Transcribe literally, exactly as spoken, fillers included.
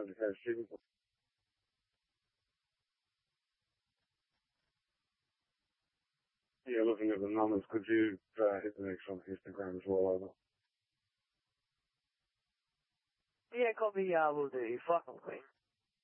seventy-five students. Yeah, looking at the numbers, could you uh, hit the next on Instagram as well, over? Yeah, copy, uh, will do. Fucking queen.